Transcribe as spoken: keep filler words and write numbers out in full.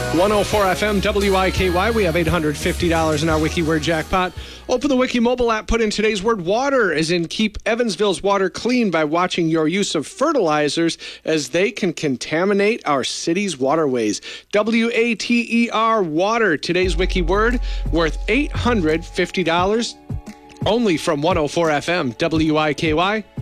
one oh four F M W I K Y. We have eight hundred fifty dollars in our Wiki Word jackpot. Open the Wiki mobile app, put in today's word water, as in keep Evansville's water clean by watching your use of fertilizers as they can contaminate our city's waterways. W A T E R, water. Today's Wiki word worth eight hundred fifty dollars. Only from one oh four F M W I K Y.